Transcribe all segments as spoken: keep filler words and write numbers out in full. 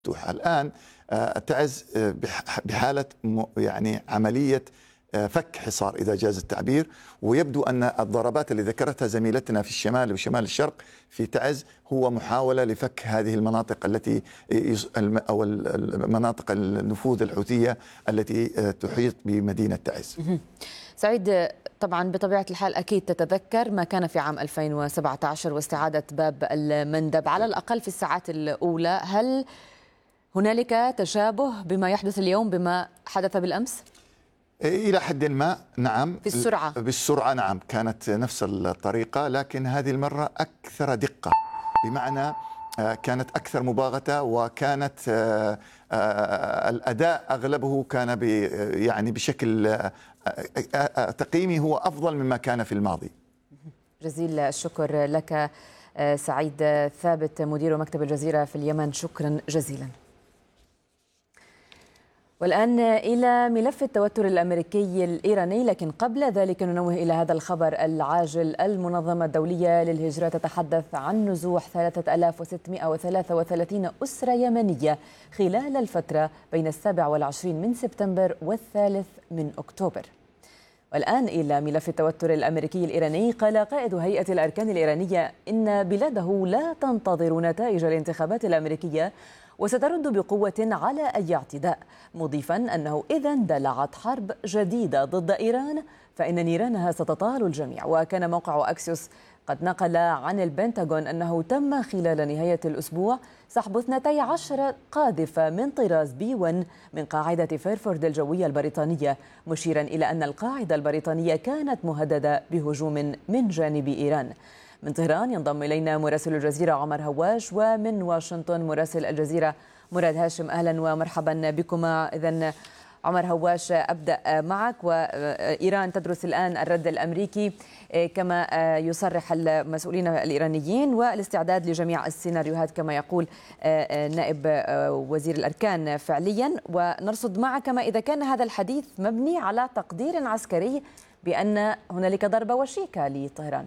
الآن تعز بحالة يعني عملية فك حصار إذا جاز التعبير، ويبدو أن الضربات اللي ذكرتها زميلتنا في الشمال وشمال الشرق في تعز هو محاولة لفك هذه المناطق التي أو المناطق النفوذ الحوثية التي تحيط بمدينة تعز. سعيد، طبعا بطبيعة الحال أكيد تتذكر ما كان في عام ألفين وسبعة عشر واستعادة باب المندب على الأقل في الساعات الأولى. هل هنالك تشابه بما يحدث اليوم بما حدث بالأمس؟ إلى حد ما نعم، في السرعة بالسرعة نعم كانت نفس الطريقة، لكن هذه المرة أكثر دقة، بمعنى كانت أكثر مباغتة، وكانت الأداء أغلبه كان يعني بشكل تقييمي هو أفضل مما كان في الماضي. جزيل الشكر لك سعيد ثابت مدير مكتب الجزيرة في اليمن، شكرا جزيلا. والآن إلى ملف التوتر الأمريكي الإيراني، لكن قبل ذلك ننوه إلى هذا الخبر العاجل. المنظمة الدولية للهجرة تتحدث عن نزوح ثلاثة آلاف وستمائة وثلاثة وثلاثين أسرة يمنية خلال الفترة بين السابع والعشرين من سبتمبر والثالث من أكتوبر. والآن إلى ملف التوتر الأمريكي الإيراني. قال قائد هيئة الأركان الإيرانية إن بلاده لا تنتظر نتائج الانتخابات الأمريكية وسترد بقوة على أي اعتداء، مضيفا أنه إذا اندلعت حرب جديدة ضد إيران فإن نيرانها ستطال الجميع. وكان موقع أكسيوس قد نقل عن البنتاغون أنه تم خلال نهاية الأسبوع سحب اثنتي عشر قاذفة من طراز بي واحد من قاعدة فيرفورد الجوية البريطانية، مشيرا إلى أن القاعدة البريطانية كانت مهددة بهجوم من جانب إيران. من طهران ينضم إلينا مراسل الجزيرة عمر هواش، ومن واشنطن مراسل الجزيرة مراد هاشم. أهلا ومرحبا بكما. إذن عمر هواش، أبدأ معك. وإيران تدرس الآن الرد الأمريكي كما يصرح المسؤولين الإيرانيين، والاستعداد لجميع السيناريوهات كما يقول نائب وزير الأركان فعليا. ونرصد معك ما إذا كان هذا الحديث مبني على تقدير عسكري بأن هنالك ضربة وشيكة لطهران.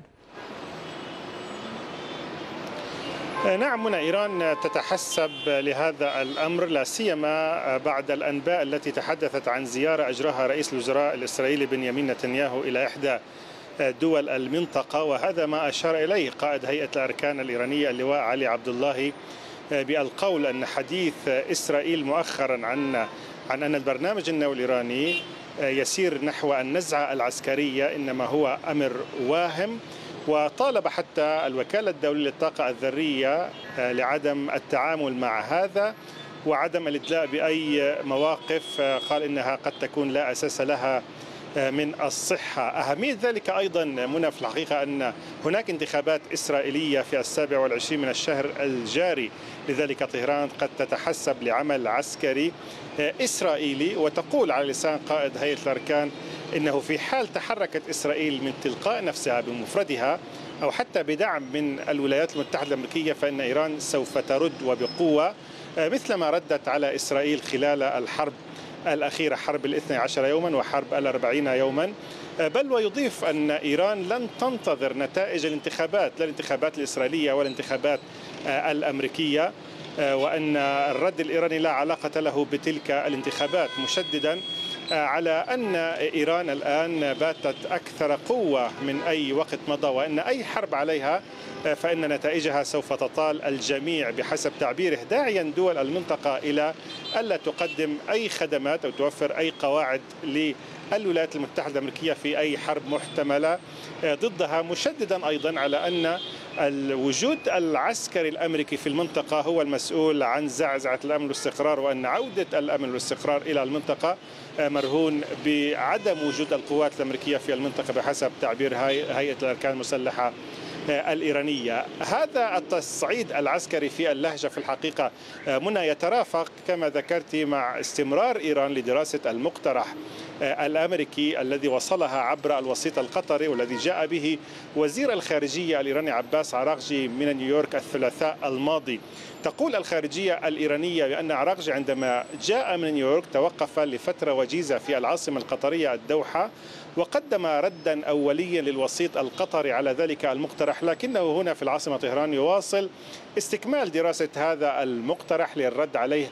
نعم، هنا إيران تتحسب لهذا الأمر، لا سيما بعد الأنباء التي تحدثت عن زيارة أجراها رئيس الوزراء الإسرائيلي بنيامين نتنياهو إلى إحدى دول المنطقة، وهذا ما أشار إليه قائد هيئة الأركان الإيرانية اللواء علي عبد الله بالقول أن حديث إسرائيل مؤخرا عن عن أن البرنامج النووي الإيراني يسير نحو النزعة العسكرية إنما هو أمر واهم. وطالب حتى الوكالة الدولية للطاقة الذرية لعدم التعامل مع هذا وعدم الإدلاء بأي مواقف قال إنها قد تكون لا أساس لها من الصحة. أهمية ذلك أيضا منى في الحقيقة أن هناك انتخابات إسرائيلية في السابع والعشرين من الشهر الجاري، لذلك طهران قد تتحسب لعمل عسكري إسرائيلي. وتقول على لسان قائد هيئة الأركان إنه في حال تحركت إسرائيل من تلقاء نفسها بمفردها أو حتى بدعم من الولايات المتحدة الأمريكية فإن إيران سوف ترد وبقوة مثلما ردت على إسرائيل خلال الحرب الأخيرة، حرب الاثني عشر يوما وحرب الأربعين يوما. بل ويضيف أن إيران لن تنتظر نتائج الانتخابات، لا الانتخابات الإسرائيلية ولا الانتخابات الأمريكية، وأن الرد الإيراني لا علاقة له بتلك الانتخابات، مشددا على أن إيران الآن باتت أكثر قوة من أي وقت مضى، وأن أي حرب عليها فإن نتائجها سوف تطال الجميع بحسب تعبيره، داعيا دول المنطقة إلى ألا تقدم أي خدمات أو توفر أي قواعد للولايات المتحدة الأمريكية في أي حرب محتملة ضدها، مشددا أيضا على أن الوجود العسكري الأمريكي في المنطقة هو المسؤول عن زعزعة الأمن والاستقرار، وأن عودة الأمن والاستقرار إلى المنطقة مرهون بعدم وجود القوات الأمريكية في المنطقة بحسب تعبير هيئة الأركان المسلحة الإيرانية. هذا التصعيد العسكري في اللهجة في الحقيقة منى يترافق كما ذكرت مع استمرار إيران لدراسة المقترح الأمريكي الذي وصلها عبر الوسيط القطري والذي جاء به وزير الخارجية الإيراني عباس عراقجي من نيويورك الثلاثاء الماضي. تقول الخارجية الإيرانية بأن عراقجي عندما جاء من نيويورك توقف لفترة وجيزة في العاصمة القطرية الدوحة وقدم ردا أوليا للوسيط القطري على ذلك المقترح، لكنه هنا في العاصمة طهران يواصل استكمال دراسة هذا المقترح للرد عليه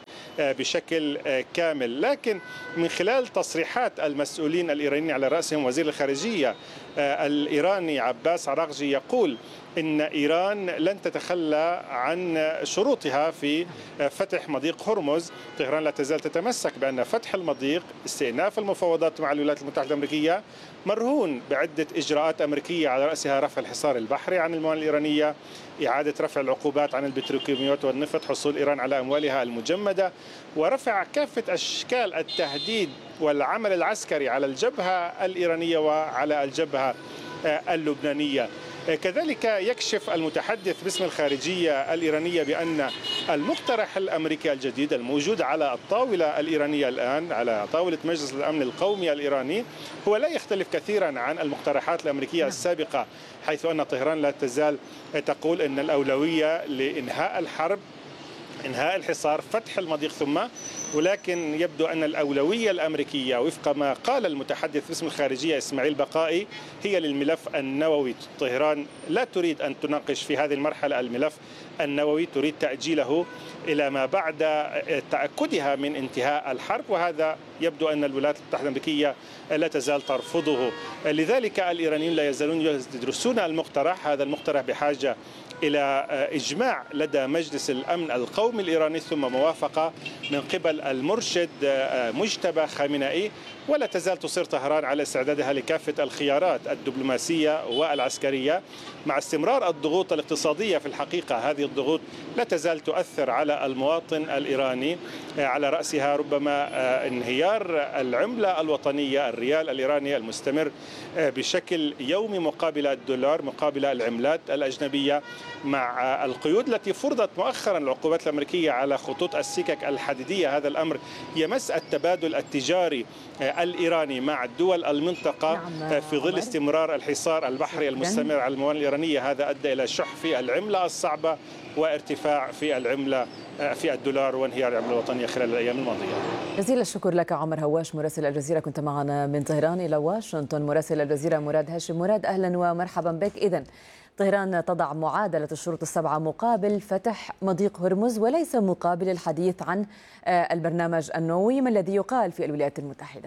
بشكل كامل. لكن من خلال تصريحات المسؤولين الإيرانيين على رأسهم وزير الخارجية الإيراني عباس عراقجي يقول إن إيران لن تتخلى عن شروطها في فتح مضيق هرمز. طهران لا تزال تتمسك بأن فتح المضيق، استئناف المفاوضات مع الولايات المتحدة الأمريكية، مرهون بعدة إجراءات أمريكية على رأسها رفع الحصار البحري عن الموانئ الإيرانية، إعادة رفع العقوبات عن البتروكيماويات والنفط، حصول إيران على أموالها المجمدة، ورفع كافة أشكال التهديد والعمل العسكري على الجبهة الإيرانية وعلى الجبهة اللبنانية. كذلك يكشف المتحدث باسم الخارجية الإيرانية بأن المقترح الأمريكي الجديد الموجود على الطاولة الإيرانية الآن، على طاولة مجلس الأمن القومي الإيراني، هو لا يختلف كثيرا عن المقترحات الأمريكية السابقة، حيث أن طهران لا تزال تقول أن الأولوية لإنهاء الحرب، إنهاء الحصار، فتح المضيق ثم، ولكن يبدو أن الأولوية الأمريكية وفق ما قال المتحدث باسم الخارجية إسماعيل بقائي هي للملف النووي. طهران لا تريد أن تناقش في هذه المرحلة الملف النووي، تريد تأجيله إلى ما بعد تأكدها من انتهاء الحرب، وهذا يبدو أن الولايات المتحدة الأمريكية لا تزال ترفضه. لذلك الإيرانيين لا يزالون يدرسون المقترح. هذا المقترح بحاجة إلى إجماع لدى مجلس الأمن القومي الإيراني ثم موافقة من قبل المرشد مجتبى خامنئي، ولا تزال تصر طهران على استعدادها لكافة الخيارات الدبلوماسية والعسكرية مع استمرار الضغوط الاقتصادية. في الحقيقة هذه الضغوط لا تزال تؤثر على المواطن الإيراني، على رأسها ربما انهيار العملة الوطنية الريال الإيراني المستمر بشكل يومي مقابل الدولار مقابل العملات الأجنبية، مع القيود التي فرضت مؤخرا العقوبات الأمريكية على خطوط السكك الحديدية. هذا الأمر يمس التبادل التجاري الإيراني مع دول المنطقة في ظل استمرار الحصار البحري المستمر على الموانئ الإيرانية. هذا أدى إلى شح في العملة الصعبة وارتفاع في العملة في الدولار وانهيار العملة الوطنية خلال الأيام الماضية. جزيل الشكر لك عمر هواش مراسل الجزيرة، كنت معنا من طهران إلى واشنطن. مراسل الجزيرة مراد هاشم. مراد، أهلا ومرحبا بك. إذن طهران تضع معادلة الشروط السبعة مقابل فتح مضيق هرمز وليس مقابل الحديث عن البرنامج النووي، ما الذي يقال في الولايات المتحدة؟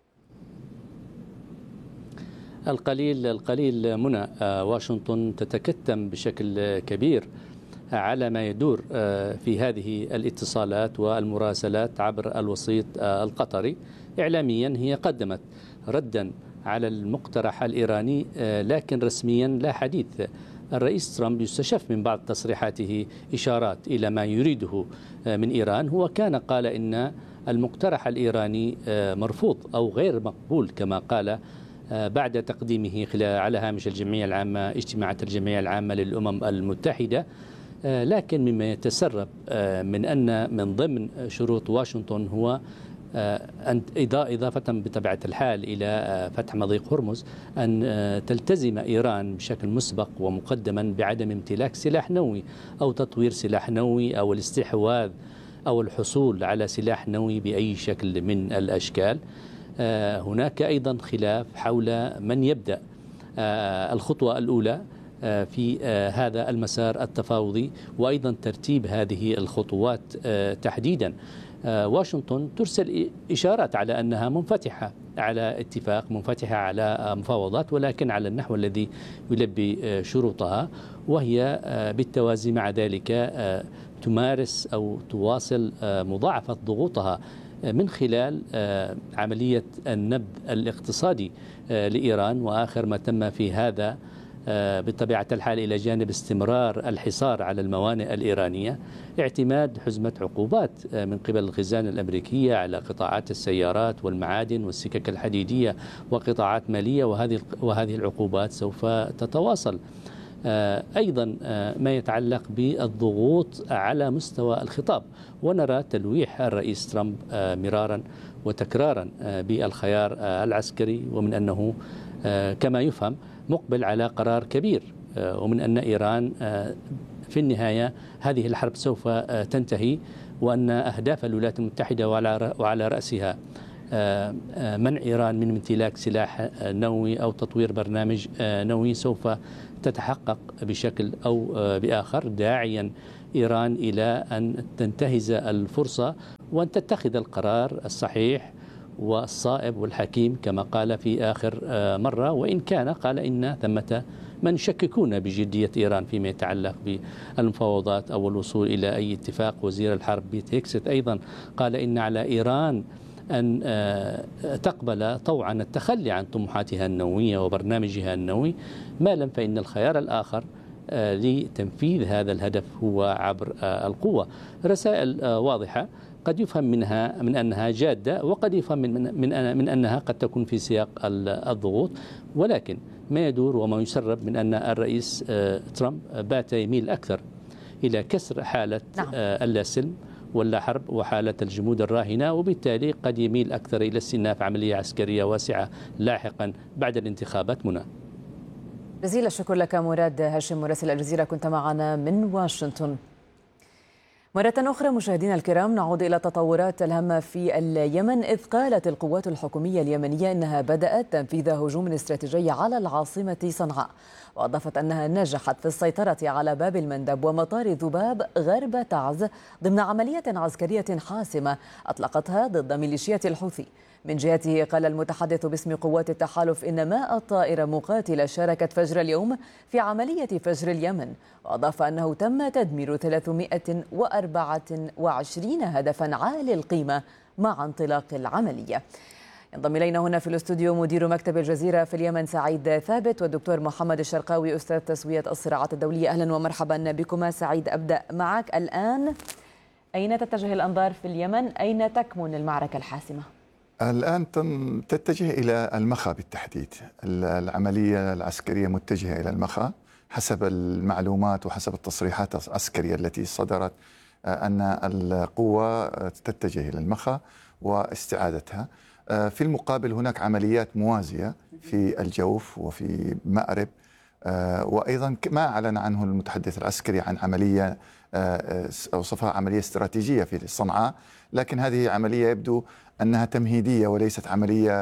القليل القليل منى، واشنطن تتكتم بشكل كبير على ما يدور في هذه الاتصالات والمراسلات عبر الوسيط القطري. إعلاميا هي قدمت ردا على المقترح الإيراني، لكن رسميا لا حديث. الرئيس ترامب يستشف من بعض تصريحاته إشارات إلى ما يريده من إيران. هو كان قال إن المقترح الإيراني مرفوض أو غير مقبول كما قال بعد تقديمه على هامش الجمعية العامة اجتماعات الجمعية العامة للأمم المتحدة. لكن مما يتسرب من أن من ضمن شروط واشنطن هو أن إضافة بطبيعة الحال إلى فتح مضيق هرمز أن تلتزم إيران بشكل مسبق ومقدما بعدم امتلاك سلاح نووي أو تطوير سلاح نووي أو الاستحواذ أو الحصول على سلاح نووي بأي شكل من الأشكال. هناك أيضا خلاف حول من يبدأ الخطوة الأولى في هذا المسار التفاوضي وأيضا ترتيب هذه الخطوات تحديدا. واشنطن ترسل إشارات على أنها منفتحة على اتفاق، منفتحة على مفاوضات، ولكن على النحو الذي يلبي شروطها، وهي بالتوازي مع ذلك تمارس أو تواصل مضاعفة ضغوطها من خلال عملية النبذ الاقتصادي لإيران. وآخر ما تم في هذا بطبيعة الحال إلى جانب استمرار الحصار على الموانئ الإيرانية اعتماد حزمة عقوبات من قبل الخزانة الأمريكية على قطاعات السيارات والمعادن والسكك الحديدية وقطاعات مالية، وهذه وهذه العقوبات سوف تتواصل. أيضا ما يتعلق بالضغوط على مستوى الخطاب، ونرى تلويح الرئيس ترامب مرارا وتكرارا بالخيار العسكري، ومن أنه كما يفهم مقبل على قرار كبير، ومن أن إيران في النهاية هذه الحرب سوف تنتهي، وأن أهداف الولايات المتحدة وعلى رأسها منع إيران من امتلاك سلاح نووي أو تطوير برنامج نووي سوف تتحقق بشكل أو بآخر، داعيا إيران إلى أن تنتهز الفرصة وأن تتخذ القرار الصحيح والصائب والحكيم كما قال في آخر مرة، وإن كان قال إن ثمة من يشككون بجدية إيران فيما يتعلق بالمفاوضات أو الوصول إلى أي اتفاق. وزير الحرب بيت هيكست أيضا قال إن على إيران أن تقبل طوعا التخلي عن طموحاتها النووية وبرنامجها النووي، ما لم فإن الخيار الآخر لتنفيذ هذا الهدف هو عبر القوة. رسائل واضحة قد يفهم منها من أنها جادة، وقد يفهم من, من, من أنها قد تكون في سياق الضغوط، ولكن ما يدور وما يسرب من أن الرئيس ترامب بات يميل أكثر إلى كسر حالة نعم. اللا سلم ولا حرب وحالة الجمود الراهنة، وبالتالي قد يميل أكثر إلى استئناف عملية عسكرية واسعة لاحقا بعد الانتخابات. منى، جزيل الشكر لك مراد هاشم مراسل الجزيرة، كنت معنا من واشنطن. مرة أخرى مشاهدينا الكرام نعود إلى التطورات الهامة في اليمن، إذ قالت القوات الحكومية اليمنية أنها بدأت تنفيذ هجوم استراتيجي على العاصمة صنعاء، وأضافت أنها نجحت في السيطرة على باب المندب ومطار ذباب غرب تعز ضمن عملية عسكرية حاسمة أطلقتها ضد ميليشيات الحوثي. من جهته قال المتحدث باسم قوات التحالف إن مائة طائرة مقاتلة شاركت فجر اليوم في عملية فجر اليمن، وأضاف أنه تم تدمير ثلاثمائة وأربعة وعشرين هدفا عالي القيمة مع انطلاق العملية. ينضم إلينا هنا في الاستوديو مدير مكتب الجزيرة في اليمن سعيد ثابت، والدكتور محمد الشرقاوي أستاذ تسوية الصراعات الدولية. أهلا ومرحبا بكما. سعيد، أبدأ معك. الآن أين تتجه الأنظار في اليمن؟ أين تكمن المعركة الحاسمة؟ الآن تتجه إلى المخا بالتحديد. العملية العسكرية متجهة إلى المخا حسب المعلومات وحسب التصريحات العسكرية التي صدرت، أن القوة تتجه إلى المخا واستعادتها. في المقابل هناك عمليات موازية في الجوف وفي مأرب، وأيضا ما أعلن عنه المتحدث العسكري عن عملية أوصفها عملية استراتيجية في صنعاء، لكن هذه عملية يبدو أنها تمهيدية وليست عملية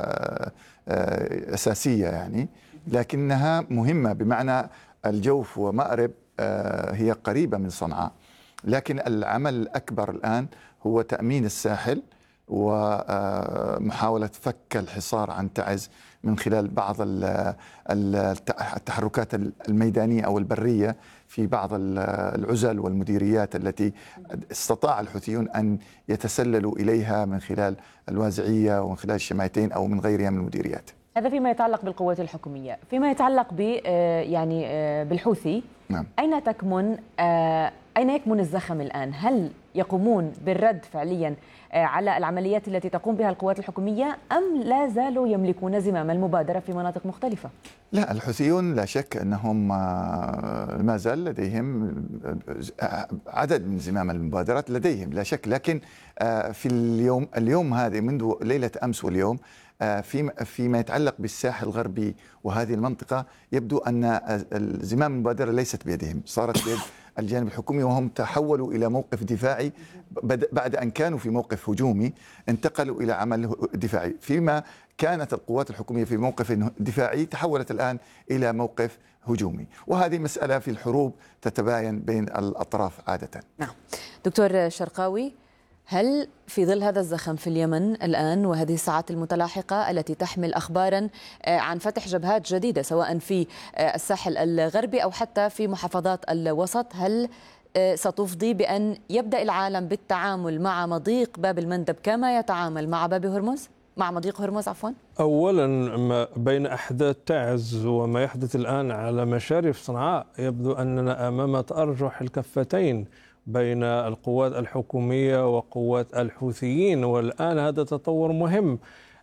أساسية يعني، لكنها مهمة، بمعنى الجوف ومأرب هي قريبة من صنعاء، لكن العمل الأكبر الآن هو تأمين الساحل ومحاولة فك الحصار عن تعز من خلال بعض التحركات الميدانية أو البرية في بعض العزل والمديريات التي استطاع الحوثيون أن يتسللوا إليها من خلال الوازعية ومن خلال الشمايتين أو من غيرها من المديريات. هذا فيما يتعلق بالقوات الحكومية. فيما يتعلق ب يعني بالحوثي، نعم. أين تكمن أين يكمن الزخم الآن؟ هل يقومون بالرد فعليا على العمليات التي تقوم بها القوات الحكومية، أم لا زالوا يملكون زمام المبادرة في مناطق مختلفة؟ لا، الحوثيون لا شك أنهم ما زال لديهم عدد من زمام المبادرات، لديهم لا شك، لكن في اليوم اليوم هذه منذ ليلة أمس واليوم في فيما يتعلق بالساحل الغربي وهذه المنطقة يبدو أن زمام المبادرة ليست بيدهم، صارت بيد الجانب الحكومي، وهم تحولوا إلى موقف دفاعي بعد أن كانوا في موقف هجومي، انتقلوا إلى عمل دفاعي. فيما كانت القوات الحكومية في موقف دفاعي تحولت الآن إلى موقف هجومي، وهذه مسألة في الحروب تتباين بين الأطراف عادة. نعم. دكتور شرقاوي، هل في ظل هذا الزخم في اليمن الآن وهذه الساعات المتلاحقة التي تحمل أخبارا عن فتح جبهات جديدة سواء في الساحل الغربي أو حتى في محافظات الوسط، هل ستفضي بأن يبدأ العالم بالتعامل مع مضيق باب المندب كما يتعامل مع باب هرمز؟ مع مضيق هرمز عفوا؟ أولا ما بين أحداث تعز وما يحدث الآن على مشارف صنعاء يبدو أننا أمام تأرجح الكفتين بين القوات الحكومية وقوات الحوثيين، والآن هذا تطور مهم.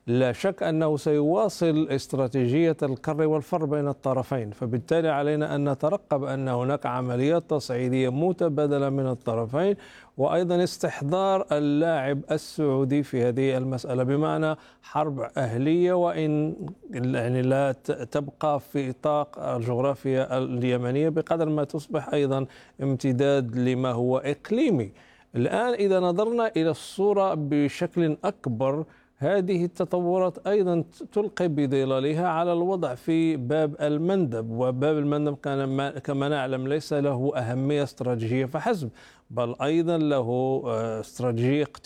لا شك أنه سيواصل استراتيجية الكر والفر بين الطرفين، فبالتالي علينا أن نترقب أن هناك عمليات تصعيدية متبادلة من الطرفين، وأيضا استحضار اللاعب السعودي في هذه المسألة، بمعنى حرب أهلية وإن يعني لا تبقى في إطاق الجغرافيا اليمنية بقدر ما تصبح أيضا امتداد لما هو إقليمي. الآن إذا نظرنا إلى الصورة بشكل أكبر، هذه التطورات أيضا تلقي بظلالها على الوضع في باب المندب، وباب المندب كان كما نعلم ليس له أهمية استراتيجية فحسب، بل أيضا له استراتيجية